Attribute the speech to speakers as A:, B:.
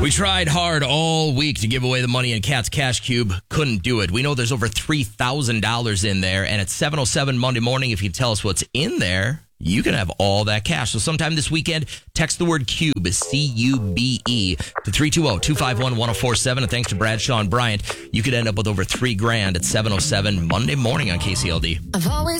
A: We tried hard all week to give away the money in Cat's Cash Cube. Couldn't do it. We know there's over $3,000 in there. And at 7:07 Monday morning, if you tell us what's in there, you can have all that cash. So sometime this weekend, text the word CUBE, C-U-B-E, to 320-251-1047. And thanks to Bradshaw and Bryant, you could end up with over $3,000 at 7:07 Monday morning on KCLD.
B: I've always